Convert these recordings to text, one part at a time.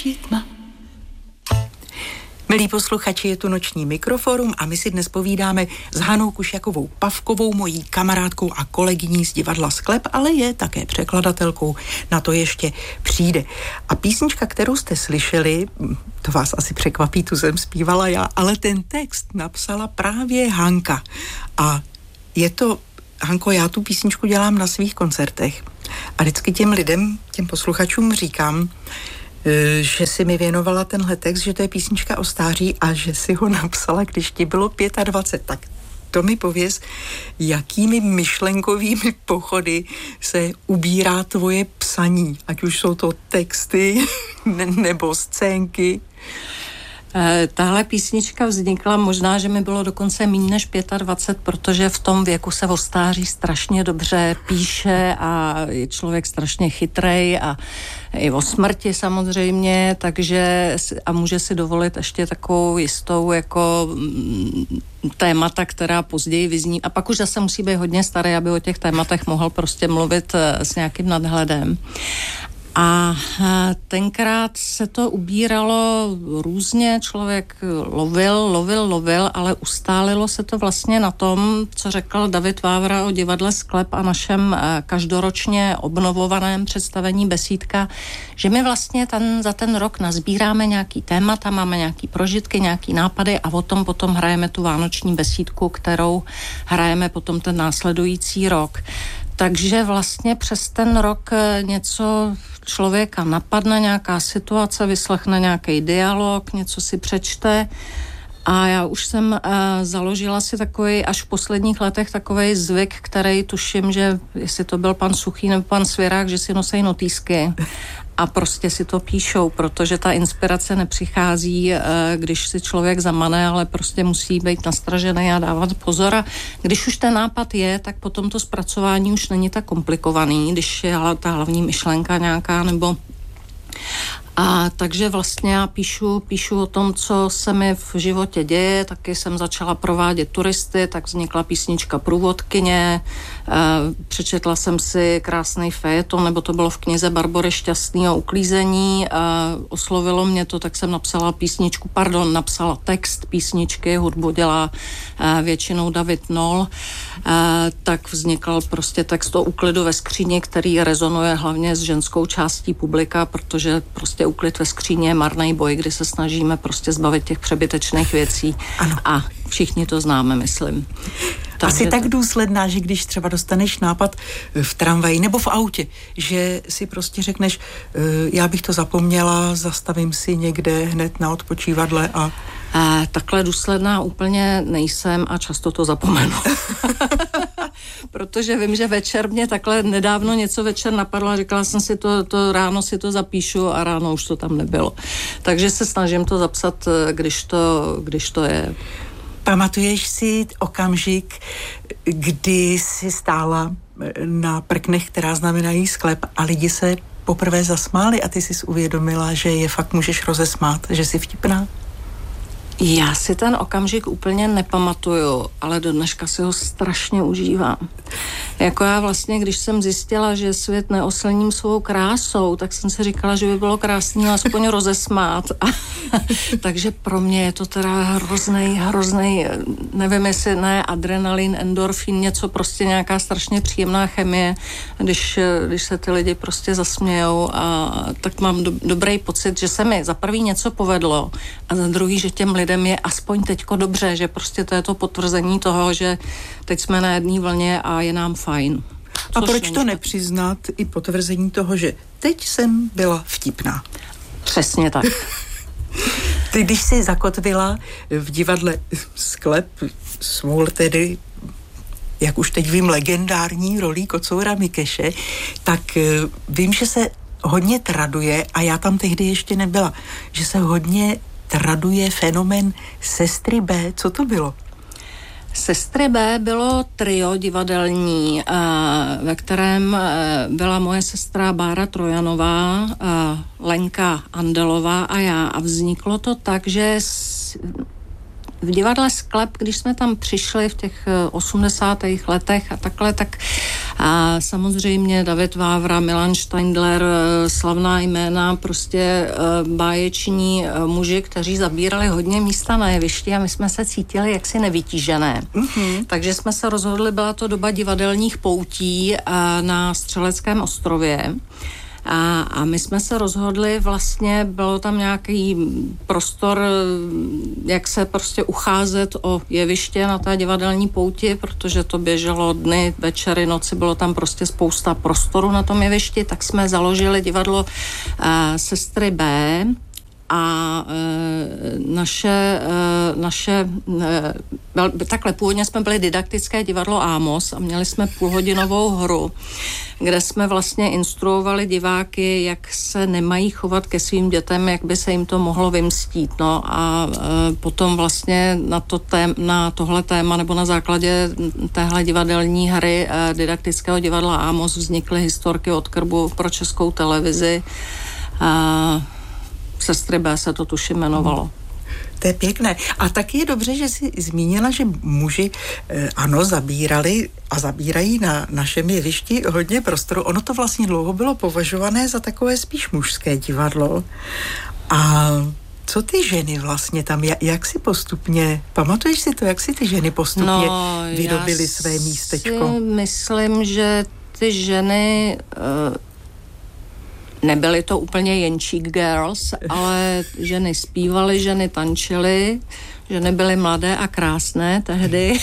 už je tma. Milí posluchači, je tu Noční mikroforum a my si dnes povídáme s Hanou Kušjakovou Pavkovou, mojí kamarádkou a kolegyní z divadla Sklep, ale je také překladatelkou, na to ještě přijde. A písnička, kterou jste slyšeli, to vás asi překvapí, tu jsem zpívala já, ale ten text napsala právě Hanka. A je to, Hanko, já tu písničku dělám na svých koncertech a vždycky těm lidem, těm posluchačům říkám, že si mi věnovala tenhle text, že to je písnička o stáří a že si ho napsala, když ti bylo 25. Tak to mi pověz, jakými myšlenkovými pochody se ubírá tvoje psaní, ať už jsou to texty nebo scénky. Tahle písnička vznikla, možná, že mi bylo dokonce méně než 25, protože v tom věku se o stáří strašně dobře píše a je člověk strašně chytrej a i o smrti samozřejmě, takže a může si dovolit ještě takovou jistou jako témata, která později vyzní. A pak už zase musí být hodně starý, aby o těch tématech mohl prostě mluvit s nějakým nadhledem. A tenkrát se to ubíralo různě, člověk lovil, ale ustálilo se to vlastně na tom, co řekl David Vávra o divadle Sklep a našem každoročně obnovovaném představení Besídka, že my vlastně za ten rok nazbíráme nějaký témata, máme nějaký prožitky, nějaký nápady a o tom potom hrajeme tu vánoční besídku, kterou hrajeme potom ten následující rok. Takže vlastně přes ten rok něco člověka napadne, nějaká situace, vyslechne nějaký dialog, něco si přečte a já už jsem založila si takový, až v posledních letech takovej zvyk, který tuším, že jestli to byl pan Suchý nebo pan Svěrák, že si nosej notýsky a prostě si to píšou, protože ta inspirace nepřichází, když si člověk zamane, ale prostě musí být nastražený a dávat pozor. A když už ten nápad je, tak potom to zpracování už není tak komplikovaný, když je ta hlavní myšlenka nějaká, nebo a takže vlastně já píšu o tom, co se mi v životě děje, taky jsem začala provádět turisty, tak vznikla písnička Průvodkyně, přečetla jsem si krásný fejeton, nebo to bylo v knize Barbory Šťastný o uklízení, oslovilo mě to, tak jsem napsala text písničky, hudbu dělá většinou David Noll, tak vznikl prostě text o úklidu ve skříni, který rezonuje hlavně s ženskou částí publika, protože prostě úklid ve skříně je marný boj, kdy se snažíme prostě zbavit těch přebytečných věcí. Ano. A všichni to známe, myslím. Asi tak důsledná, že když třeba dostaneš nápad v tramvaji nebo v autě, že si prostě řekneš, já bych to zapomněla, zastavím si někde hned na odpočívadle a... Takhle důsledná úplně nejsem a často to zapomenu. Protože vím, že večer mě takhle nedávno něco večer napadlo a říkala jsem si to ráno si to zapíšu a ráno už to tam nebylo. Takže se snažím to zapsat, když to je. Pamatuješ si okamžik, kdy jsi stála na prknech, která znamenají sklep a lidi se poprvé zasmáli a ty jsi uvědomila, že je fakt můžeš rozesmát, že jsi vtipná? Já si ten okamžik úplně nepamatuju, ale do dneška si ho strašně užívám. Jako já vlastně, když jsem zjistila, že svět neoslním svou krásou, tak jsem si říkala, že by bylo krásný aspoň rozesmát. Takže pro mě je to teda hroznej, nevím jestli ne adrenalin, endorfin, něco prostě nějaká strašně příjemná chemie, když se ty lidi prostě zasmějou a tak mám dobrý pocit, že se mi za prvý něco povedlo a za druhý, že těm lidem je aspoň teďko dobře, že prostě to je to potvrzení toho, že teď jsme na jedné vlně a je nám fajn. A proč to nepřiznat i potvrzení toho, že teď jsem byla vtipná? Přesně tak. Ty, když jsi zakotvila v divadle Sklep svou tedy, jak už teď vím, legendární rolí Kocoura Mikeše, tak vím, že se hodně traduje, a já tam tehdy ještě nebyla, že se hodně traduje fenomén Sestry B. Co to bylo? Sestry B bylo trio divadelní, ve kterém byla moje sestra Bára Trojanová, Lenka Andelová a já. A vzniklo to tak, že v divadle Sklep, když jsme tam přišli v těch 80. letech a takhle, tak A samozřejmě David Vávra, Milan Steindler, slavná jména, prostě báječní muži, kteří zabírali hodně místa na jevišti a my jsme se cítili jaksi nevytížené. Takže jsme se rozhodli, byla to doba divadelních poutí na Střeleckém ostrově. A my jsme se rozhodli, vlastně bylo tam nějaký prostor, jak se prostě ucházet o jeviště na té divadelní pouti, protože to běželo dny, večery, noci, bylo tam prostě spousta prostoru na tom jevišti, tak jsme založili divadlo Sestry B. A takhle původně jsme byli didaktické divadlo Amos a měli jsme půlhodinovou hru, kde jsme vlastně instruovali diváky, jak se nemají chovat ke svým dětem, jak by se jim to mohlo vymstít. No a potom vlastně na tohle téma nebo na základě téhle divadelní hry didaktického divadla Amos vznikly historky od krbu pro Českou televizi. Sestry B se to tuším jmenovalo. To je pěkné. A taky je dobře, že jsi zmínila, že muži ano, zabírali a zabírají na našem jevišti hodně prostoru. Ono to vlastně dlouho bylo považované za takové spíš mužské divadlo. A co ty ženy vlastně tam, jak si postupně, pamatuješ si to, jak si ty ženy postupně vydobily své místečko? Myslím, že ty ženy... Nebyly to úplně jenčík girls, ale ženy zpívaly, ženy tančily, ženy byly mladé a krásné tehdy.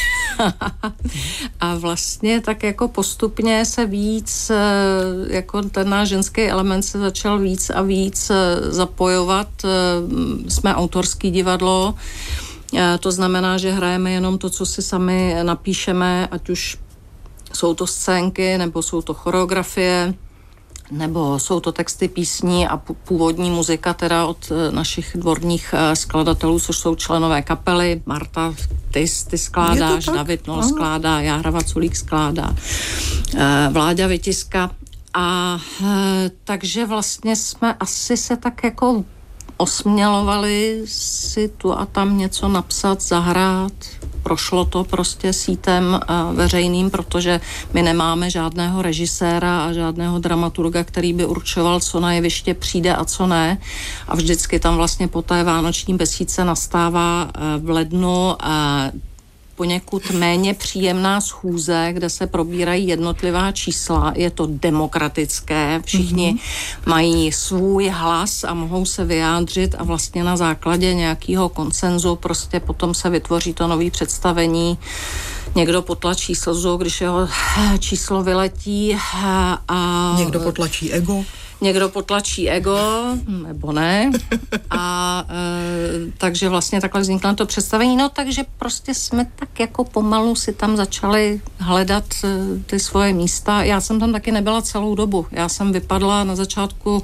A vlastně tak jako postupně se víc, jako ten náš ženský element se začal víc a víc zapojovat. Jsme autorský divadlo, to znamená, že hrajeme jenom to, co si sami napíšeme, ať už jsou to scénky, nebo jsou to choreografie, nebo jsou to texty písní a původní muzika teda od našich dvorních skladatelů, což jsou členové kapely. Marta, ty skládáš, David Nol skládá, Jára Vaculík skládá, Vláďa Vytiska. A takže vlastně jsme asi se tak jako osmělovali si tu a tam něco napsat, zahrát. Prošlo to prostě sítem veřejným, protože my nemáme žádného režiséra a žádného dramaturga, který by určoval, co na jeviště přijde a co ne. A vždycky tam vlastně po té vánoční besídce nastává v lednu poněkud méně příjemná schůze, kde se probírají jednotlivá čísla. Je to demokratické, všichni mají svůj hlas a mohou se vyjádřit a vlastně na základě nějakého konsenzu prostě potom se vytvoří to nový představení. Někdo potlačí slzu, když jeho číslo vyletí a... Někdo potlačí ego. Někdo potlačí ego, nebo ne. A takže vlastně takhle vzniklo to představení. No takže prostě jsme tak jako pomalu si tam začali hledat ty svoje místa. Já jsem tam taky nebyla celou dobu. Já jsem vypadla na začátku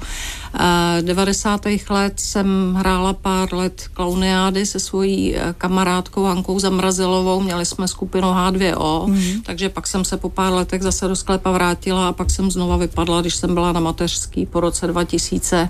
90. let, jsem hrála pár let klauniády se svojí kamarádkou Hankou Zamrazilovou. Měli jsme skupinu H2O, takže pak jsem se po pár letech zase do sklepa vrátila a pak jsem znova vypadla, když jsem byla na mateřský po roce 2000.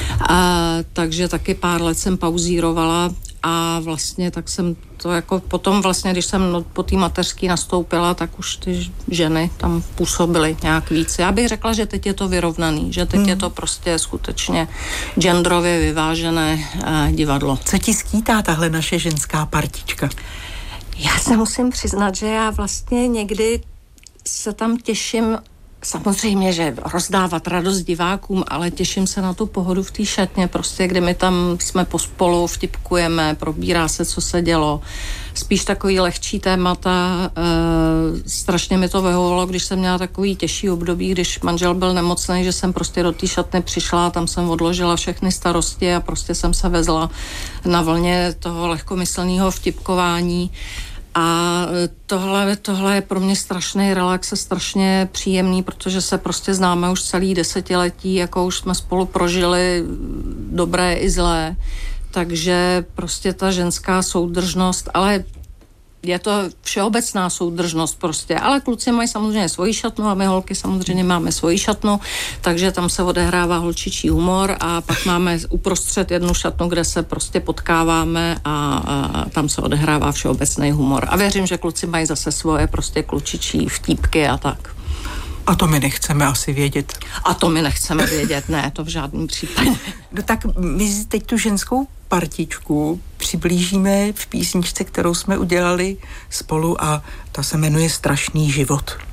Takže taky pár let jsem pauzírovala a vlastně tak jsem to jako potom vlastně, když jsem po té mateřský nastoupila, tak už ty ženy tam působily nějak víc. Já bych řekla, že teď je to vyrovnaný, že teď je to prostě skutečně genderově vyvážené divadlo. Co ti skýtá tahle naše ženská partička? Já se musím přiznat, že já vlastně někdy se tam těším. Samozřejmě, že rozdávat radost divákům, ale těším se na tu pohodu v té šatně, prostě, kde my tam jsme pospolu, vtipkujeme, probírá se, co se dělo. Spíš takový lehčí témata, strašně mi to vyhovovalo, když jsem měla takový těžší období, když manžel byl nemocný, že jsem prostě do té šatny přišla, tam jsem odložila všechny starosti a prostě jsem se vezla na vlně toho lehkomyslného vtipkování. A tohle je pro mě strašný relax a strašně příjemný, protože se prostě známe už celý desetiletí, jako už jsme spolu prožili dobré i zlé. Takže prostě ta ženská soudržnost, ale je to všeobecná soudržnost prostě, ale kluci mají samozřejmě svoji šatnu a my holky samozřejmě máme svoji šatnu, takže tam se odehrává holčičí humor a pak máme uprostřed jednu šatnu, kde se prostě potkáváme a tam se odehrává všeobecný humor. A věřím, že kluci mají zase svoje prostě klučičí vtípky a tak. A to my nechceme asi vědět. A to my nechceme vědět, ne, to v žádném případě. No tak my teď tu ženskou partičku přiblížíme v písničce, kterou jsme udělali spolu a ta se jmenuje Strašný život.